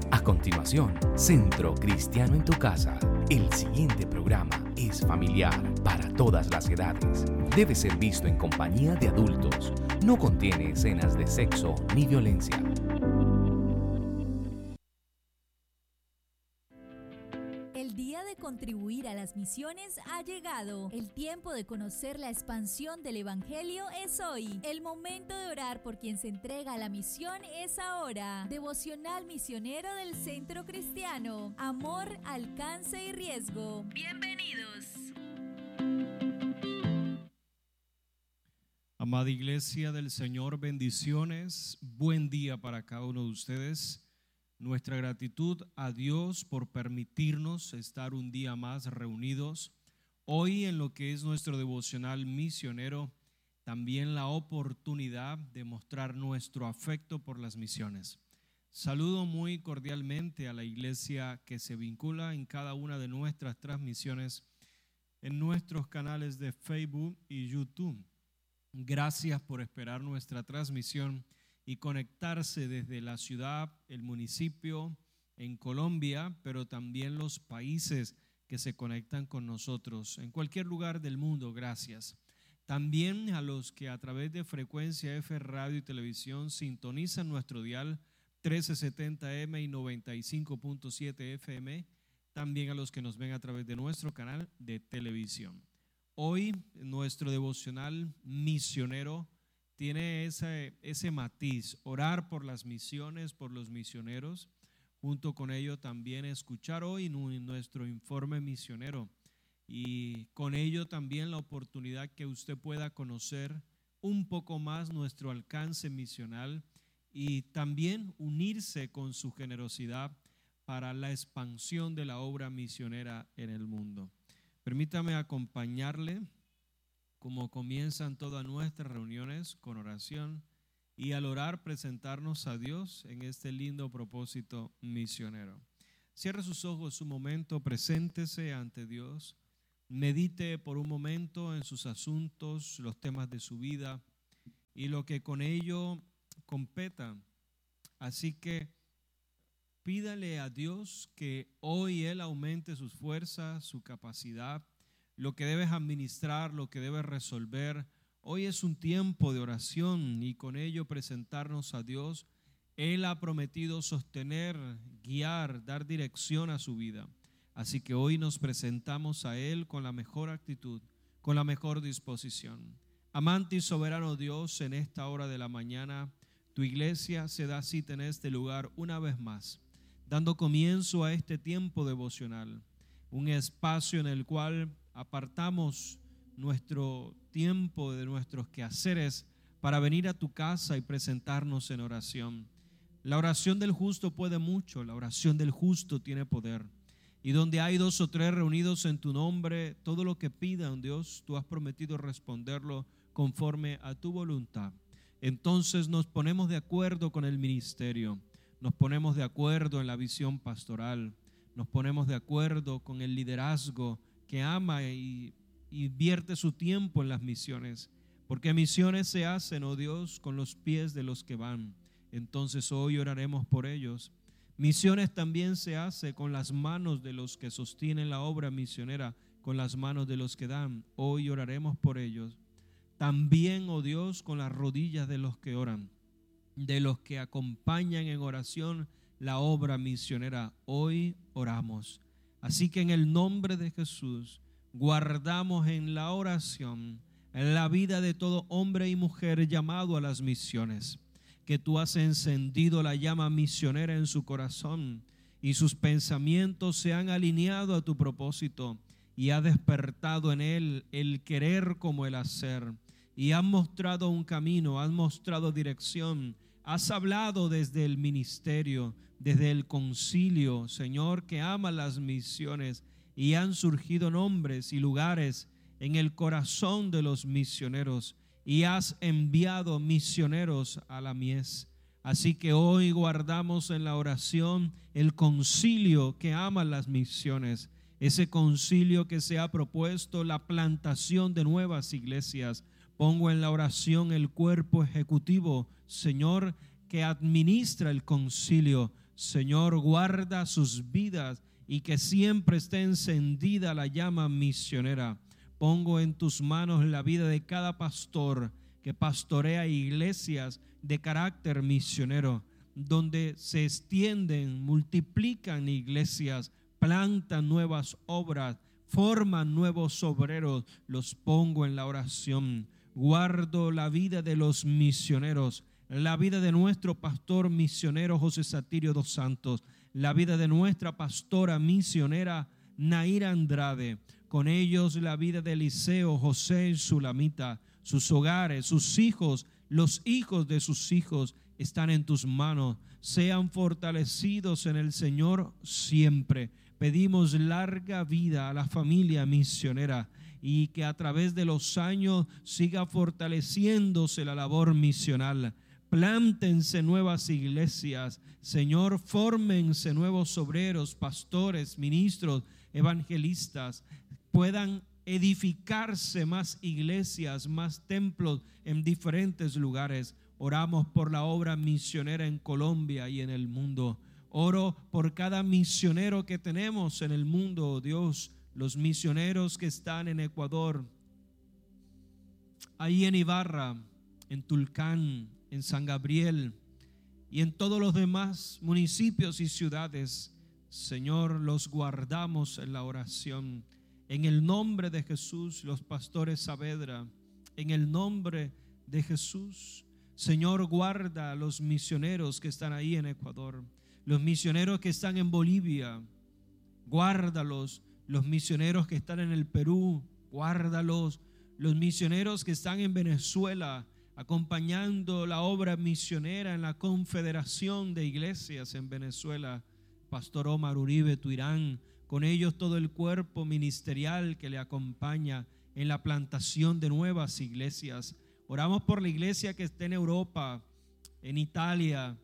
A continuación, Centro Cristiano en tu Casa. El siguiente programa es familiar para todas las edades. Debe ser visto en compañía de adultos. No contiene escenas de sexo ni violencia. El día de contribuir a las misiones ha llegado. El tiempo de conocer la expansión del Evangelio es hoy. El momento de orar por quien se entrega a la misión es ahora. Devocional misionero del Centro Cristiano. Amor, alcance y riesgo. Bienvenidos. Amada Iglesia del Señor, bendiciones. Buen día para cada uno de ustedes. Nuestra gratitud a Dios por permitirnos estar un día más reunidos. Hoy en lo que es nuestro devocional misionero, también la oportunidad de mostrar nuestro afecto por las misiones. Saludo muy cordialmente a la iglesia que se vincula en cada una de nuestras transmisiones en nuestros canales de Facebook y YouTube. Gracias por esperar nuestra transmisión y conectarse desde la ciudad, el municipio, en Colombia, pero también los países que se conectan con nosotros, en cualquier lugar del mundo, gracias. También a los que a través de Frecuencia F Radio y Televisión sintonizan nuestro dial 1370M y 95.7 FM, también a los que nos ven a través de nuestro canal de televisión. Hoy nuestro devocional misionero tiene ese matiz, orar por las misiones, por los misioneros, junto con ello también escuchar hoy nuestro informe misionero y con ello también la oportunidad que usted pueda conocer un poco más nuestro alcance misional y también unirse con su generosidad para la expansión de la obra misionera en el mundo. Permítame acompañarle como comienzan todas nuestras reuniones con oración y al orar presentarnos a Dios en este lindo propósito misionero. Cierre sus ojos un momento, preséntese ante Dios, medite por un momento en sus asuntos, los temas de su vida y lo que con ello competa. Así que pídale a Dios que hoy Él aumente sus fuerzas, su capacidad, lo que debes administrar, lo que debes resolver. Hoy es un tiempo de oración y con ello presentarnos a Dios. Él ha prometido sostener, guiar, dar dirección a su vida. Así que hoy nos presentamos a Él con la mejor actitud, con la mejor disposición. Amante y soberano Dios, en esta hora de la mañana, tu iglesia se da cita en este lugar una vez más, dando comienzo a este tiempo devocional, un espacio en el cual apartamos nuestro tiempo de nuestros quehaceres para venir a tu casa y presentarnos en oración. La oración del justo puede mucho, la oración del justo tiene poder. Y donde hay 2 o 3 reunidos en tu nombre, todo lo que pidan, Dios, tú has prometido responderlo conforme a tu voluntad. Entonces nos ponemos de acuerdo con el ministerio, nos ponemos de acuerdo en la visión pastoral, nos ponemos de acuerdo con el liderazgo que ama y vierte su tiempo en las misiones, porque misiones se hacen, oh Dios, con los pies de los que van. Entonces hoy oraremos por ellos. Misiones también se hace con las manos de los que sostienen la obra misionera, con las manos de los que dan. Hoy oraremos por ellos. También, oh Dios, con las rodillas de los que oran, de los que acompañan en oración la obra misionera. Hoy oramos. Así que en el nombre de Jesús guardamos en la oración en la vida de todo hombre y mujer llamado a las misiones, que tú has encendido la llama misionera en su corazón y sus pensamientos se han alineado a tu propósito y ha despertado en él el querer como el hacer y has mostrado un camino, has mostrado dirección, has hablado desde el ministerio, desde el concilio, Señor, que ama las misiones y han surgido nombres y lugares en el corazón de los misioneros y has enviado misioneros a la mies. Así que hoy guardamos en la oración el concilio que ama las misiones, ese concilio que se ha propuesto la plantación de nuevas iglesias. Pongo en la oración el cuerpo ejecutivo, Señor, que administra el concilio, Señor, guarda sus vidas y que siempre esté encendida la llama misionera. Pongo en tus manos la vida de cada pastor que pastorea iglesias de carácter misionero, donde se extienden, multiplican iglesias, plantan nuevas obras, forman nuevos obreros. Los pongo en la oración. Guardo la vida de los misioneros, la vida de nuestro pastor misionero José Satirio dos Santos, la vida de nuestra pastora misionera Naira Andrade, con ellos la vida de Eliseo José Sulamita, sus hogares, sus hijos, los hijos de sus hijos están en tus manos. Sean fortalecidos en el Señor siempre. Pedimos larga vida a la familia misionera y que a través de los años siga fortaleciéndose la labor misional. Plántense nuevas iglesias, Señor, fórmense nuevos obreros, pastores, ministros, evangelistas, puedan edificarse más iglesias, más templos en diferentes lugares. Oramos por la obra misionera en Colombia y en el mundo. Oro por cada misionero que tenemos en el mundo, oh Dios, los misioneros que están en Ecuador, ahí en Ibarra, en Tulcán, en San Gabriel y en todos los demás municipios y ciudades. Señor, los guardamos en la oración. En el nombre de Jesús, los pastores Saavedra, en el nombre de Jesús, Señor, guarda a los misioneros que están ahí en Ecuador, los misioneros que están en Bolivia, guárdalos, los misioneros que están en el Perú, guárdalos, los misioneros que están en Venezuela, acompañando la obra misionera en la Confederación de Iglesias en Venezuela, Pastor Omar Uribe Tuirán, con ellos todo el cuerpo ministerial que le acompaña en la plantación de nuevas iglesias. Oramos por la iglesia que está en Europa, en Italia,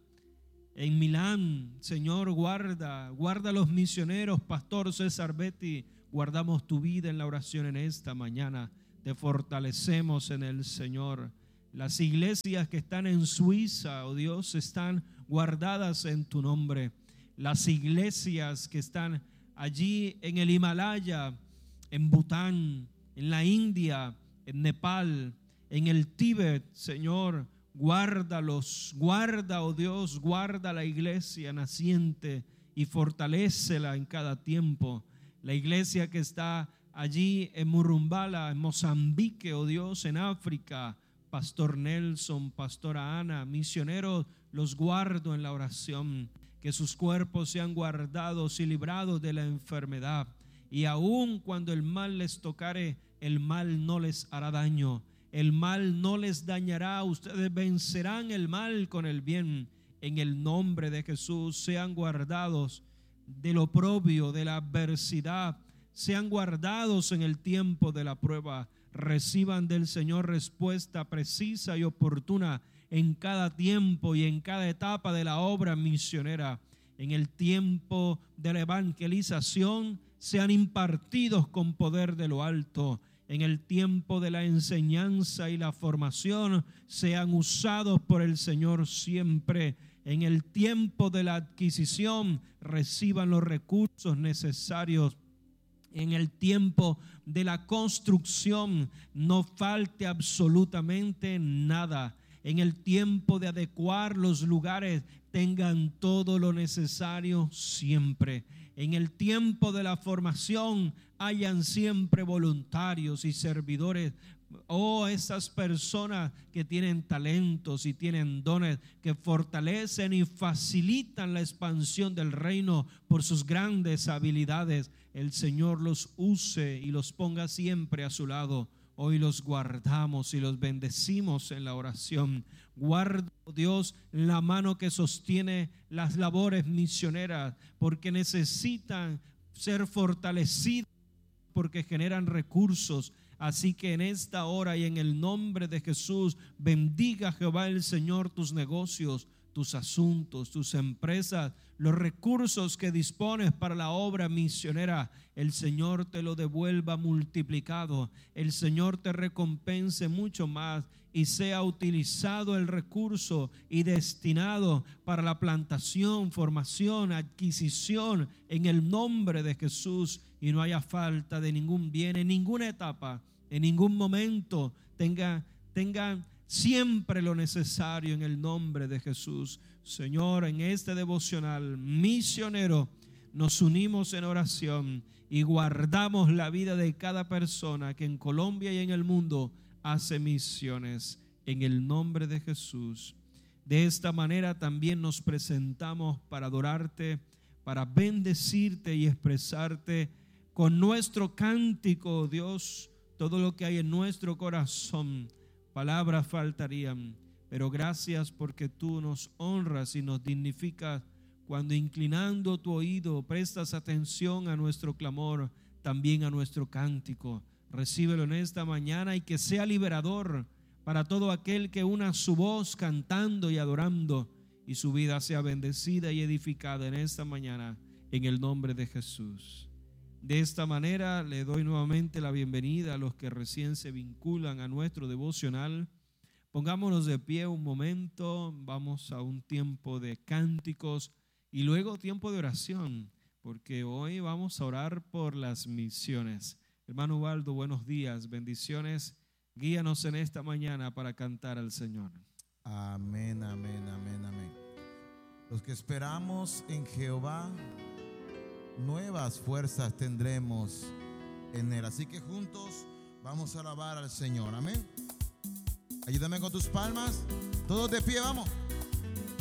en Milán. Señor, guarda a los misioneros. Pastor César Betty, guardamos tu vida en la oración en esta mañana. Te fortalecemos en el Señor. Las iglesias que están en Suiza, oh Dios, están guardadas en tu nombre. Las iglesias que están allí en el Himalaya, en Bután, en la India, en Nepal, en el Tíbet, Señor, guárdalos, guarda, oh Dios, guarda la iglesia naciente y fortalécela en cada tiempo. La iglesia que está allí en Murumbala, en Mozambique, oh Dios, en África, Pastor Nelson, Pastora Ana, misioneros, los guardo en la oración. Que sus cuerpos sean guardados y librados de la enfermedad. Y aun cuando el mal les tocare, el mal no les hará daño. El mal no les dañará. Ustedes vencerán el mal con el bien. En el nombre de Jesús, sean guardados del oprobio, de la adversidad. Sean guardados en el tiempo de la prueba. Reciban del Señor respuesta precisa y oportuna en cada tiempo y en cada etapa de la obra misionera. En el tiempo de la evangelización sean impartidos con poder de lo alto. En el tiempo de la enseñanza y la formación sean usados por el Señor siempre. En el tiempo de la adquisición reciban los recursos necesarios. En el tiempo de la construcción no falte absolutamente nada. En el tiempo de adecuar los lugares, tengan todo lo necesario siempre. En el tiempo de la formación, hayan siempre voluntarios y servidores. Oh, esas personas que tienen talentos y tienen dones, que fortalecen y facilitan la expansión del reino por sus grandes habilidades. El Señor los use y los ponga siempre a su lado. Hoy los guardamos y los bendecimos en la oración. Guarda, oh Dios, la mano que sostiene las labores misioneras, porque necesitan ser fortalecidas, porque generan recursos. Así que en esta hora y en el nombre de Jesús, bendiga Jehová el Señor tus negocios, tus asuntos, tus empresas, los recursos que dispones para la obra misionera, el Señor te lo devuelva multiplicado, el Señor te recompense mucho más y sea utilizado el recurso y destinado para la plantación, formación, adquisición en el nombre de Jesús, y no haya falta de ningún bien en ninguna etapa, en ningún momento. Tengan siempre lo necesario en el nombre de Jesús. Señor, en este devocional misionero nos unimos en oración y guardamos la vida de cada persona que en Colombia y en el mundo hace misiones, en el nombre de Jesús. De esta manera también nos presentamos para adorarte, para bendecirte y expresarte con nuestro cántico, Dios, todo lo que hay en nuestro corazón. Palabras faltarían, pero gracias porque tú nos honras y nos dignificas cuando, inclinando tu oído, prestas atención a nuestro clamor, también a nuestro cántico. Recíbelo en esta mañana y que sea liberador para todo aquel que una su voz cantando y adorando, y su vida sea bendecida y edificada en esta mañana, en el nombre de Jesús. De esta manera le doy nuevamente la bienvenida a los que recién se vinculan a nuestro devocional. Pongámonos de pie un momento, vamos a un tiempo de cánticos y luego tiempo de oración, porque hoy vamos a orar por las misiones. Hermano Ubaldo, buenos días, bendiciones. Guíanos en esta mañana para cantar al Señor. Amén, amén, amén, amén. Los que esperamos en Jehová, nuevas fuerzas tendremos en Él. Así que juntos vamos a alabar al Señor. Amén. Ayúdame con tus palmas. Todos de pie, vamos.